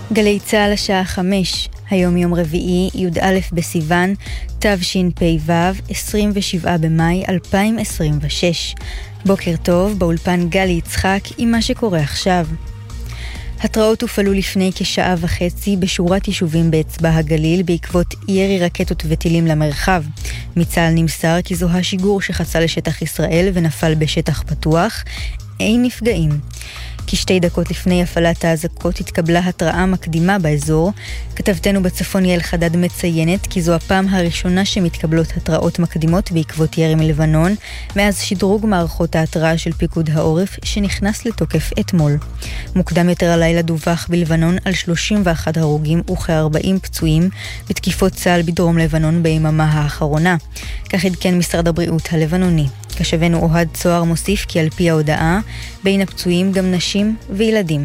גלי צהל השעה 5, היום יום רביעי, י"א בסיוון, תשפ"ו, 27 במאי 2026. בוקר טוב, באולפן גלי יצחק עם מה שקורה עכשיו. התראות הופעלו לפני כשעה וחצי בשורת יישובים באצבע הגליל בעקבות ירי רקטות וטילים למרחב. מצה"ל נמסר כי זו השיגור שחצה לשטח ישראל ונפל בשטח פתוח. אין נפגעים. כשתי דקות לפני הפעלת האזעקות התקבלה התראה מקדימה באזור. כתבתנו בצפון יעל חדד מציינת כי זו הפעם הראשונה שמתקבלות התראות מקדימות בעקבות ירי מלבנון, מאז שדרוג מערכות ההתראה של פיקוד העורף שנכנס לתוקף אתמול. מוקדם יותר הלילה דווח בלבנון על 31 הרוגים וכ-40 פצועים בתקיפות צה"ל בדרום לבנון ביממה האחרונה. כך עדכן משרד הבריאות הלבנוני. כשבנו אוהד צוהר מוסיף כי על פי ההודעה, בין הפצועים גם נשים וילדים.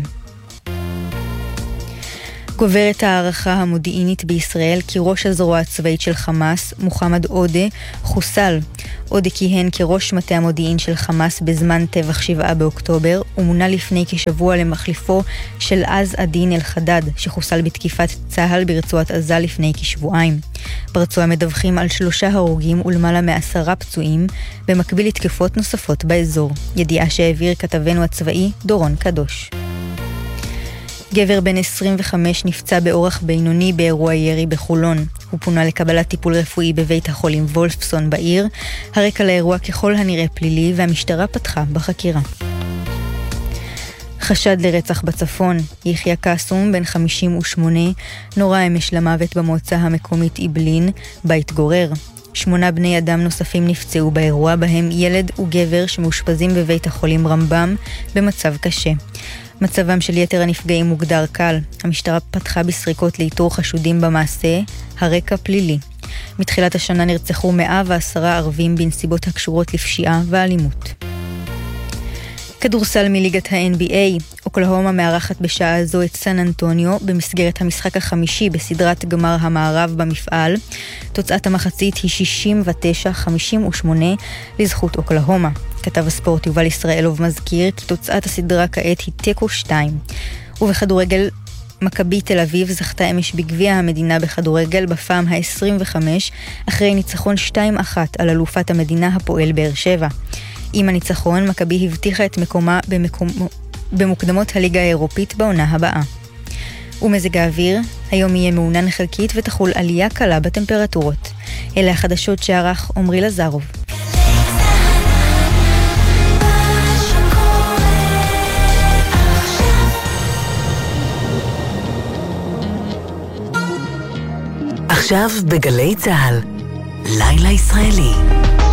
גוברת הערכה המודיעינית בישראל כי ראש הזרוע הצבאית של חמאס, מוחמד עודה, חוסל. עודה כיהן כראש מטה המודיעין של חמאס בזמן טבח 7 באוקטובר, ומונה לפני כשבוע למחליפו של עז א-דין אל-חדד, שחוסל בתקיפת צה"ל ברצועת עזה לפני כשבועיים. ברצועה מדווחים על 3 הרוגים ולמעלה מ10 פצועים, במקביל לתקפות נוספות באזור. ידיעה שהעביר כתבנו הצבאי דורון קדוש. גבר בן 25 נפצע באורח בינוני באירוע ירי בחולון. הוא פונה לקבלת טיפול רפואי בבית החולים וולפסון בעיר. הרקע לאירוע ככל הנראה פלילי והמשטרה פתחה בחקירה. חשד לרצח בצפון. יחיה קסום בן 58 נורה אמש למוות במועצה המקומית איבלין בה התגורר. 8 בני אדם נוספים נפצעו באירוע, בהם ילד וגבר שמאושפזים בבית החולים רמב"ם במצב קשה. מצבם של יתר הנפגעים מוגדר קל. המשטרה פתחה בסריקות לאיתור חשודים במעשה, הרקע פלילי. מתחילת השנה נרצחו 110 ערבים בנסיבות הקשורות לפשיעה ואלימות. כדורסל מליגת ה-NBA, אוקלהומה מארחת בשעה זו את סן אנטוניו במסגרת המשחק החמישי בסדרת גמר המערב במפעל. תוצאת המחצית היא 69-58 לזכות אוקלהומה. כתב הספורט יובל ישראלוב מזכיר כי תוצאת הסדרה כעת היא תיקו 2. ובכדורגל, מכבי תל אביב זכתה אמש בגביע המדינה בכדורגל בפעם ה-25 אחרי ניצחון 2-1 על אלופת המדינה הפועל באר שבע. עם הניצחון, מכבי הבטיחה את מקומה במוקדמות הליגה האירופית בעונה הבאה. ומזג האוויר, היום יהיה מעונן חלקית ותחול עלייה קלה בטמפרטורות. אלה החדשות שערך עמרי לזרוב. עכשיו בגלי צהל, לילה ישראלי.